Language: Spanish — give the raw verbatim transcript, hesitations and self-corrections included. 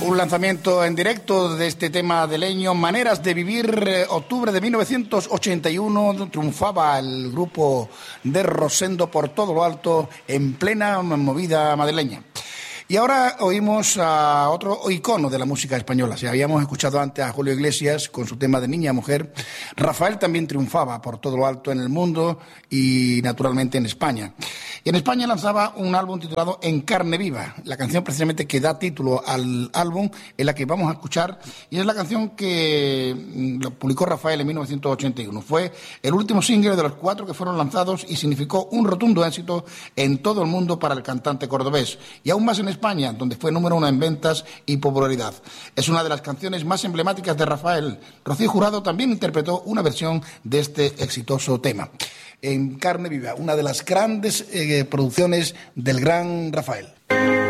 Un lanzamiento en directo de este tema de Leño, Maneras de Vivir. eh, Octubre de mil novecientos ochenta y uno, triunfaba el grupo de Rosendo por todo lo alto en plena movida madrileña. Y ahora oímos a otro icono de la música española. Si habíamos escuchado antes a Julio Iglesias con su tema de Niña Mujer, Rafael también triunfaba por todo lo alto en el mundo y naturalmente en España. Y en España lanzaba un álbum titulado En carne viva, la canción precisamente que da título al álbum, en la que vamos a escuchar, y es la canción que lo publicó Rafael en mil novecientos ochenta y uno. Fue el último single de los cuatro que fueron lanzados y significó un rotundo éxito en todo el mundo para el cantante cordobés, y aún más en España, donde fue número uno en ventas y popularidad. Es una de las canciones más emblemáticas de Rafael. Rocío Jurado también interpretó una versión de este exitoso tema. En carne viva, una de las grandes eh, producciones del gran Rafael.